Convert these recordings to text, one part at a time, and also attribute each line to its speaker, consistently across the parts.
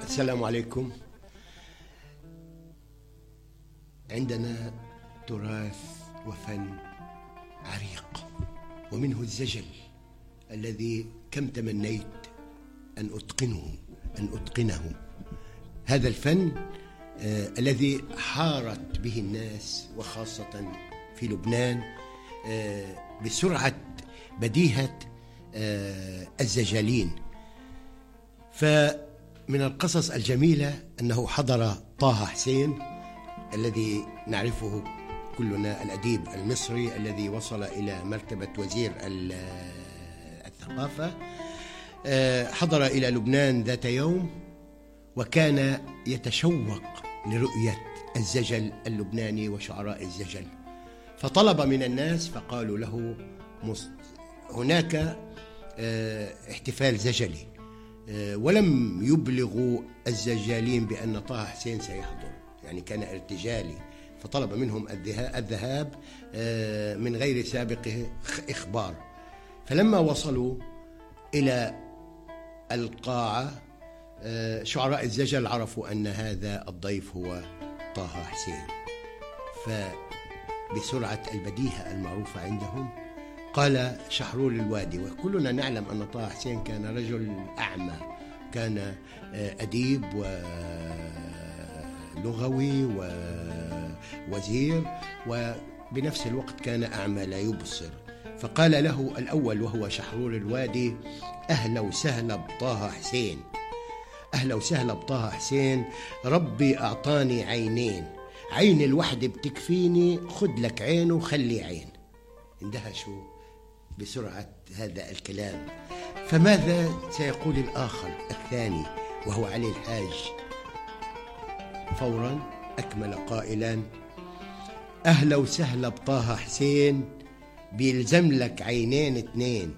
Speaker 1: السلام عليكم. عندنا تراث وفن عريق، ومنه الزجل الذي كم تمنيت أن أتقنه. هذا الفن الذي حارت به الناس وخاصة في لبنان بسرعة بديهة الزجالين. فمن القصص الجميلة أنه حضر طه حسين الذي نعرفه كلنا، الأديب المصري الذي وصل إلى مرتبة وزير الثقافة، حضر إلى لبنان ذات يوم وكان يتشوق لرؤية الزجل اللبناني وشعراء الزجل، فطلب من الناس فقالوا له هناك احتفال زجلي، ولم يبلغوا الزجالين بأن طه حسين سيحضر، يعني كان ارتجالي، فطلب منهم الذهاب من غير سابق إخبار. فلما وصلوا إلى القاعة شعراء الزجل عرفوا أن هذا الضيف هو طه حسين، فبسرعة البديهة المعروفة عندهم قال شحرور الوادي، وكلنا نعلم أن طه حسين كان رجل أعمى، كان أديب ولغوي ووزير، وبنفس الوقت كان أعمى لا يبصر. فقال له الأول وهو شحرور الوادي: أهلا وسهلا بطه حسين، أهلا وسهلا بطه حسين، ربي أعطاني عينين، عين الوحدة بتكفيني، خد لك عين وخلي عين. اندهشوا بسرعة هذا الكلام. فماذا سيقول الآخر الثاني وهو علي الحاج؟ فورا أكمل قائلا: أهلا وسهلا بطه حسين، بيلزم لك عينين اتنين،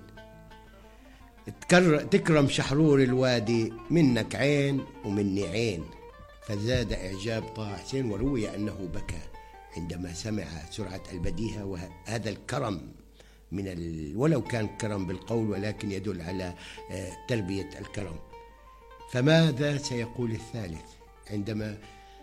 Speaker 1: تكرم شحرور الوادي، منك عين ومني عين. فزاد إعجاب طه حسين، وروي أنه بكى عندما سمع سرعة البديهة وهذا الكرم ولو كان كرم بالقول ولكن يدل على تربية الكرم. فماذا سيقول الثالث عندما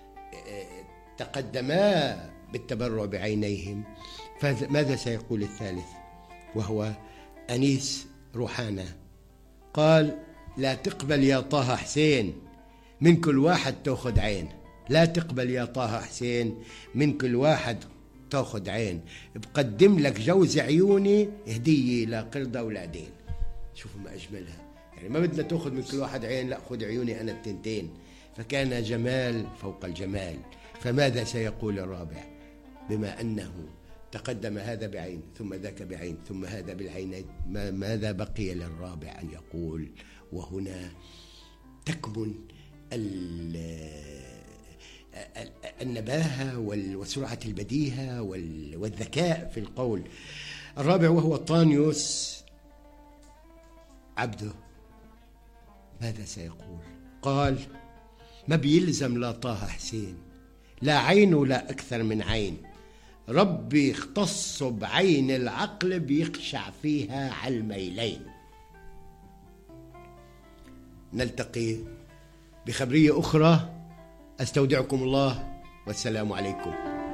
Speaker 1: تقدما بالتبرع بعينيهم؟ فماذا سيقول الثالث وهو أنيس روحانة؟ قال: لا تقبل يا طه حسين، من كل واحد تأخذ عين، لا تقبل يا طه حسين، من كل واحد تأخذ عين، بقدم لك جوز عيوني هدية لقردة ولادين. شوفوا ما أجملها، يعني ما بدنا تأخذ من كل واحد عين، لا خذ عيوني أنا التنتين. فكان جمال فوق الجمال. فماذا سيقول الرابع بما أنه تقدم هذا بعين ثم ذاك بعين ثم هذا بالعينين؟ ماذا بقي للرابع أن يقول؟ وهنا تكمن النباهة وسرعة البديهة والذكاء في القول. الرابع وهو طانيوس عبده، ماذا سيقول؟ قال: ما بيلزم لا طه حسين، لا عين ولا أكثر من عين، ربي اختص بعين العقل بيخشع فيها على الميلين. نلتقي بخبرية أخرى، أستودعكم الله والسلام عليكم.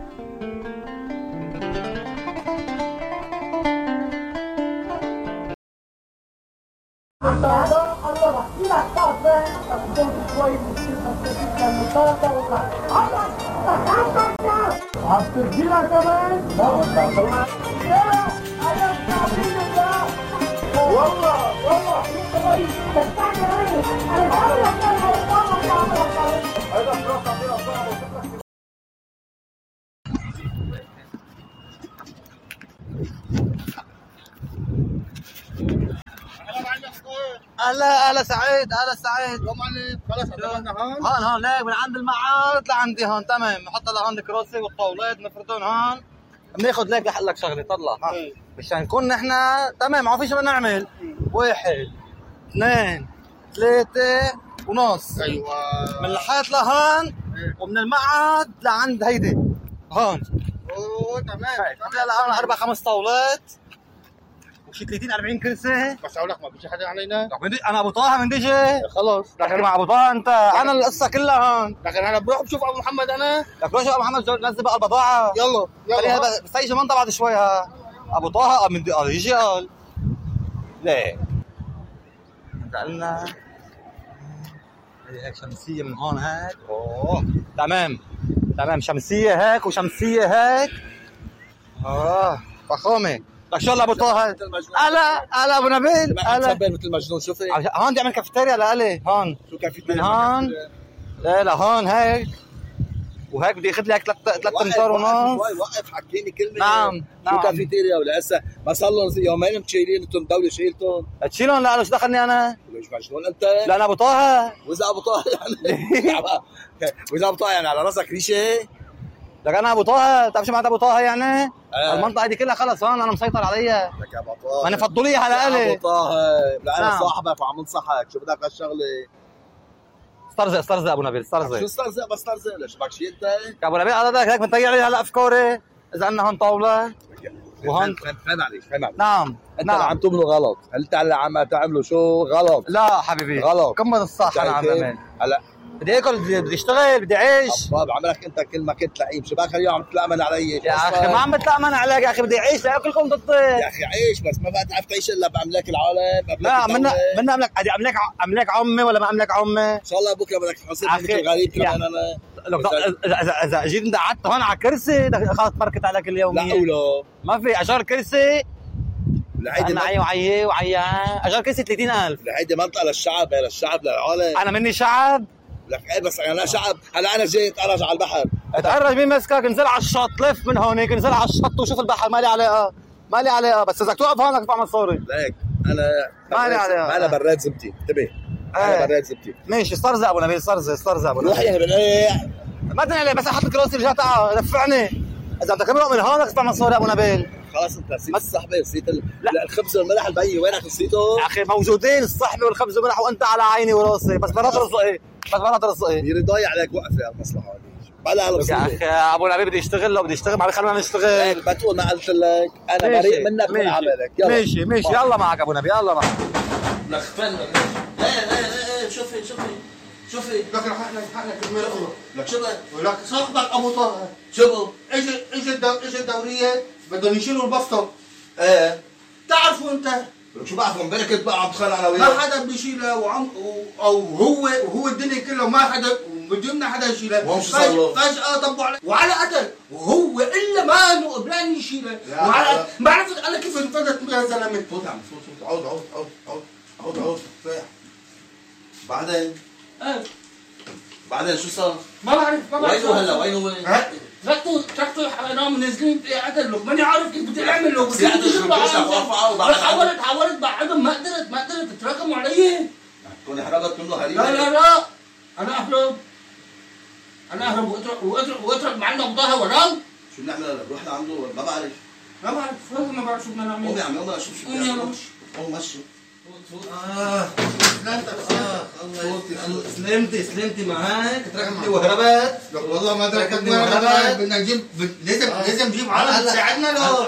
Speaker 2: اهلا سعيد، اهلا سعيد.
Speaker 3: خلاص عندنا
Speaker 2: هون ليك من عند المعارض لعندي هون، تمام. نحط لهون الكراسي والطاولات نفردون هون، بناخذ ليك لحق لك شغله. طلع مشان نكون نحن تمام، ما في شيء بدنا نعمل. 1 2 3 ونص.
Speaker 3: ايوه،
Speaker 2: من الحيط لهون ومن المعهد لعند هيدي هون.
Speaker 3: اوه تمام.
Speaker 2: هلا 4 5 طاولات شي 30 40 كرسي.
Speaker 3: بس اقول لك ما بيجي حدا علينا.
Speaker 2: انا ابو طه من دجي.
Speaker 3: خلص
Speaker 2: لكن مع ابو طه انت انا القصه كلها هون.
Speaker 3: لكن انا بروح بشوف ابو محمد انا.
Speaker 2: لك روح ابو محمد نزل بقى البضاعه.
Speaker 3: يلا
Speaker 2: بس هي منطقه بعد شوي ها. ابو طه من يجي قال ليه انت قلنا هيك شمسيه من هون هيك. اوه تمام شمسيه هيك وشمسيه هيك. فخامه. لك شو ابو طه هلا ابو نبيل
Speaker 3: هلا مثل مجنون. شوفي
Speaker 2: هون بدي اعمل كافيتيريا لالي هون.
Speaker 3: شو كافيتيريا؟
Speaker 2: من هون لا هون هيك وهيك بدي اخذ لي 3 امتار ونص.
Speaker 3: وقف حكيني كلمه.
Speaker 2: نعم
Speaker 3: شو كافيتيريا ولا هسه ما صار لهم يومين مشيلين انتم الدوله شيلتهم.
Speaker 2: تشيلهم لا شو دخلني انا؟
Speaker 3: مش مجنون انت؟
Speaker 2: لا انا ابو طه.
Speaker 3: واذا ابو طه يعني واذا ابو طه يعني على راسك ريشه.
Speaker 2: لك انا ابو طه بتعرف شو معناتها ابو طه يعني؟ المنطقه دي كلها خلص هون انا مسيطر عليها.
Speaker 3: لك يا ابو طه
Speaker 2: ما نفضوا لي على الي.
Speaker 3: ابو طه لا انا صاحبك وعم انصحك. شو بدك هالشغله؟
Speaker 2: استرزق ابو نبيل استرزق.
Speaker 3: شو استرزق بس استرزق ليش بدك شيء انت؟
Speaker 2: يا ابو نبيل هذا هيك بنطيع لي هلا افكاري اذا عندنا هون طاوله وهون
Speaker 3: فهم عليك.
Speaker 2: نعم
Speaker 3: انت عم تعملوا غلط. هل انت اللي عم تعملوا شو غلط؟
Speaker 2: لا حبيبي
Speaker 3: غلط.
Speaker 2: كمل الصح. انا عم بعمل
Speaker 3: هلا
Speaker 2: بدي اكل بدي اشتغل بدي اعيش.
Speaker 3: طب عملك انت كل ما كنت لئيم. شو بك اليوم عم تتلامن علي
Speaker 2: يا اخي ما عم بتلامن عليك يا اخي بدي اعيش لاكلكم ضدي.
Speaker 3: يا اخي عيش بس ما بقى تعرف تعيش الا باملاك العالم.
Speaker 2: لا منا املاك عمي ولا ما املاك عمي.
Speaker 3: ان شاء الله بكره بدك تصير مثل غريب كمان انا.
Speaker 2: اذا جيت انت قعدت هون على كرسي خلص مركت عليك اليوميه.
Speaker 3: لا ولا
Speaker 2: ما في اجار كرسي.
Speaker 3: لهيدي
Speaker 2: وعي اجار كرسي 30,000.
Speaker 3: لهيدي منطقه للشعب للعالم.
Speaker 2: انا مني شعب.
Speaker 3: لك ايه بس انا شعب. هلا انا جاي اتقرج على البحر.
Speaker 2: اتقرج مين مسكك؟ انزل على الشط لف من هونيك انزل على الشط وشوف البحر. مالي علاقه بس اذا توقف هون بدك تدفع مصاري.
Speaker 3: ليك انا
Speaker 2: مالي عليها.
Speaker 3: انا براد زبتي انتبه. انا براد زبتي.
Speaker 2: ماشي استرزق ابو نبيل استرزق ابو نبيل.
Speaker 3: روح يا بنيه
Speaker 2: ما تنقلي بس احط لك راسي رجعت دفعني. اذا بدك تمرق من هون بدك تدفع مصاري ابو نبيل.
Speaker 3: خلاص انت نسيت الصحبه نسيت الخبز والملح البي. وينك نسيته؟
Speaker 2: يا اخي موجودين الصحبه والخبز والملح وانت على عيني وراسي بس مرات رزقي.
Speaker 3: يرضاي عليك وقف يا المصلحه هذه. بلا
Speaker 2: يا اخي ابو نبيل بدي اشتغل ما خلونا نشتغل.
Speaker 3: ما تقول ما قلت لك انا بريء منك من عملك.
Speaker 2: يلا ماشي يلا معك ابو نبيل يلا معك.
Speaker 3: لك فن ايه شوفي لك حقنا كلمه اخرى. لك شو لك صاحبك ابو طه شو اجى الدوريه بدهم يشيلوا البسطه. ايه تعرفوا انت شو بعرفوا امبارح كنت بقى عم بتخانق انا وياه. ما حدا بيشيلها او هو الدنيا كلها ما حدا بدنا حدا يشيلها. فجأة طبوا عليه وعلى قتل وهو الا ما قبلان يشيلها. وعلى ما عرفت انا كيف انفذت يا زلمه. فوت عم فوت عود بعدين شو صار؟ ما بعرف وينه هلا وين؟ تركته حرام نازلين قتل له. ماني عارف كيف بدي اعمل له. حاولت بعدهم ما قدرت تراكموا علي. تكون حرقت منه هريبه. لا انا اهرب واترك معنا بضاها وراه. شو بنعمل هلا؟ رحنا عنده ما بعرف ما بعرف شو بدنا نعمل. قوم يا عمي قوم شوف شو يلا قوم مشي. سلمتي معاك تركتني وهربت. والله ما تركتني وهربت. بدنا نجيب لازم نجيب عالم تساعدنا له.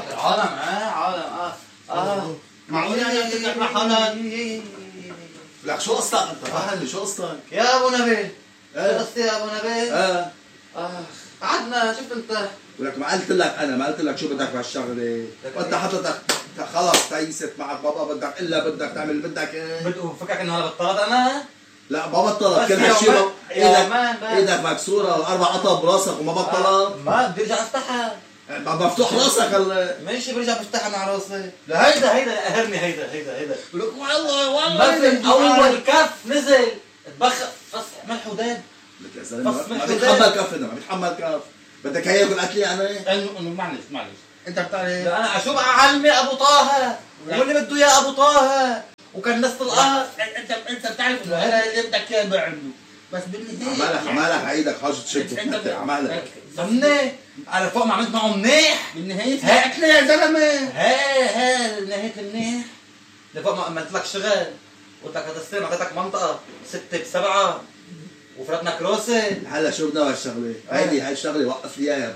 Speaker 3: عالم معقول يعني تطلع حالك. لك شو قصتك انت؟ فهمني شو قصتك؟ يا ابو نبيل شو قصتي يا ابو نبيل؟ قعدنا شفت انت. ولك ما قلت لك شو بدك بهالشغله. وانت حضرتك خلص تيست معك بابا بدك تعمل بدك ايه؟ فكرك انه هلا بطلت انا؟ لا ما بطلت. كل هالشيء ايدك مكسوره واربع قطع براسك وما بطلت. ما بدي ارجع افتحها. مفتوح راسك هلا. ماشي برجع بفتحها مع راسي. لا هيدا قهرني هيدا. ولك والله بس اول كف نزل اتبخر بس ملح وداب. لك يا زلمه ما بيتحمل كف ما بيتحمل كف. بدك هي يكون قتلي يعني؟ انه معلش انت بتعرف انا شو بقى علمي ابو طه واللي بده اياه ابو طه وكان نص القهر. انت بتعرف انه هذا اللي بدك اياه بعمله بس بالنهايه عمالك عيدك حاجه تشد انت عمالك ضمني على فوق ما عملت معه منيح. بالنهايه هي قتله يا زلمه. هي نهايه المنيح لفوق ما عملت لك شغل قلت لك هذا السنه اعطيتك منطقه 6 ب7 وفرتنا كروسه. هلا شو بدنا هالشغله؟ هاي الشغله وقف لي اياها بقى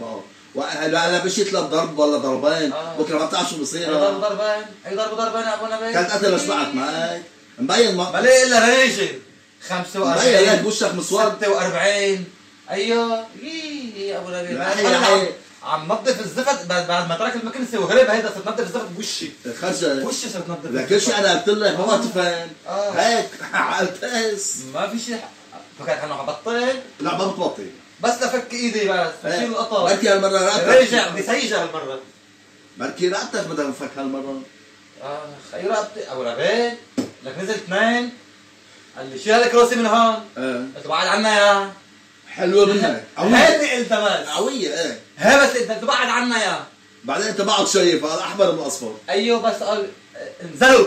Speaker 3: هلا مش يطلب ضرب ولا ضربين، بكره ما بتعرف شو بصير.
Speaker 2: ضربين، اي ضربين يا ابو نبيل.
Speaker 3: كانت قتل مش بعت معك مبين
Speaker 2: ما ليه الا ريجل 45
Speaker 3: مبين لك وشك مسود
Speaker 2: 46. ايوه يا ابو نبيل عم نظف الزفت بعد ما ترك المكنسه وهرب. هيدا صرت نظف الزفت بوشي
Speaker 3: خرجت
Speaker 2: وشي صرت نظف
Speaker 3: لك كل شيء. انا قلت لك ما تفهم هيك عالتاس
Speaker 2: ما في شيء. فكرت انه حبطل.
Speaker 3: لا ما بتبطل
Speaker 2: بس لفك ايدي بس بشيل القطر.
Speaker 3: بركي هالمره راتك
Speaker 2: رجع بيسيجر هالمره.
Speaker 3: بركي راتك بدها نفك هالمره.
Speaker 2: اي راتي ابو نبيل. لك نزل 2 قال لي شيل هالكروسي من هون. قلت له بعد عنا يا
Speaker 3: حلوه منك
Speaker 2: هيدي قلت بس
Speaker 3: قويه. ايه
Speaker 2: هي بس انت تبعد عنا يا
Speaker 3: بعدين انت بعد شايف الاحمر والاصفر.
Speaker 2: ايوه بس قال انزلوا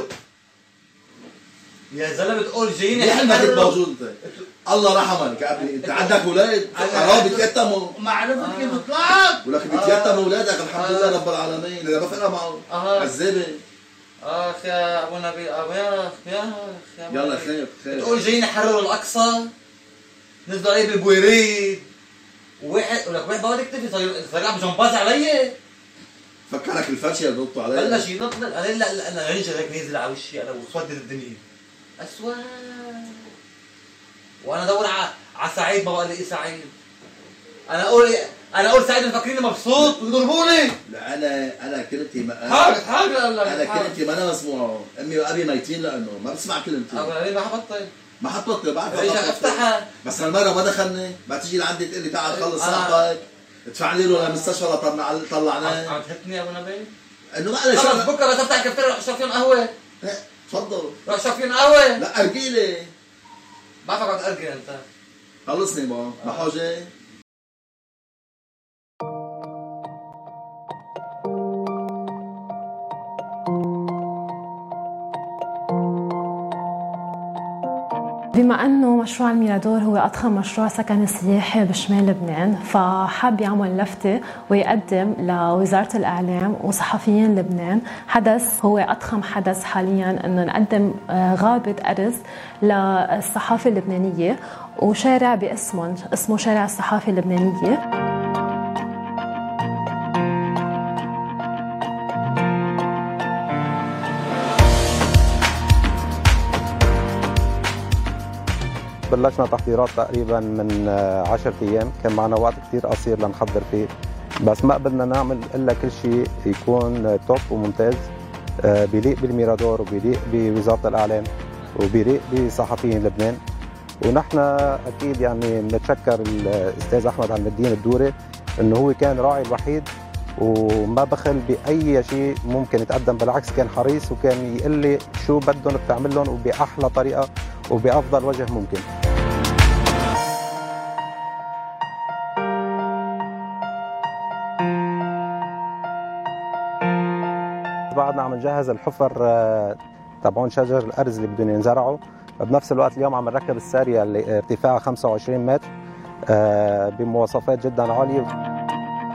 Speaker 2: يا زلمه تقول جايين
Speaker 3: ليه ما كنت موجود انت؟ الله رحمك يا ابني. انت عندك اولاد قراب بيتيتموا.
Speaker 2: معلومه كيف طلعت
Speaker 3: ولك بيتيتموا اولادك الحمد لله رب العالمين. اذا ما فرق معه عذابه.
Speaker 2: اخ يا ابو نبيل يا
Speaker 3: يلا خير
Speaker 2: تقول جايين يحرروا الاقصى. نزلوا عليه بالبويريد وواحد ولك واحد بقعد يكتفي صار يلعب جمباز علي.
Speaker 3: فكرك الفرشه اللي بنطوا عليها
Speaker 2: بلش ينط. لا انا رنجر هيك نازل على وشي انا وسودت الدنيا اسود. وانا ادور على سعيد ما بقى لي سعيد. انا اقول سعيد مفكريني مبسوط ويضربوني.
Speaker 3: لا انا كلمتي
Speaker 2: حاجه
Speaker 3: انا كلمتي ما انا مسموعه. امي وابي ميتين لانه ما بسمع كلمتي.
Speaker 2: ما حبطل
Speaker 3: ما حطبطل بعرف
Speaker 2: افتحها.
Speaker 3: بس هالمره ما دخلني. ما تيجي لعندي تقول لي تعال خلص صاحبك ادفع لي له للمستشفى طلعناه.
Speaker 2: عم تهتني يا ابو نبيل
Speaker 3: انه معلش
Speaker 2: خلص بكره بس افتح الكافتيريا روح اشرب فيهم قهوه.
Speaker 3: تفضل
Speaker 2: روح اشرب فيهم قهوه.
Speaker 3: لا ارجيلي
Speaker 2: بعرفك عم تأرجل انت.
Speaker 3: خلصني ما حاجه.
Speaker 4: بما أنه مشروع الميرادور هو أضخم مشروع سكني سياحي بشمال لبنان، فحاب يعمل لفتة ويقدم لوزارة الإعلام وصحفيين لبنان حدث هو أضخم حدث حالياً، أنه نقدم غابة أرز للصحافة اللبنانية وشارع باسمه اسمه شارع الصحافة اللبنانية.
Speaker 5: بلشنا تحضيرات تقريبا من 10 ايام. كان معنا وقت كثير قصير لنحضر فيه، بس ما قدرنا نعمل الا كل شيء يكون توب وممتاز بيليق بالميرادور وبيليق بوزاره الاعلام وبيليق بصحفيين لبنان. ونحن اكيد يعني بنتشكر الاستاذ احمد عم الدين الدوري انه هو كان راعي الوحيد وما بخل باي شيء ممكن يتقدم. بالعكس كان حريص وكان يقول لي شو بدهم بتعمل لهم وباحلى طريقه وبافضل وجه ممكن. بعدنا عم نجهز الحفر تبعون شجر الارز اللي بدهم ينزرعوا. بنفس الوقت اليوم عم نركب الساريه اللي ارتفاعها 25 متر بمواصفات جدا عاليه.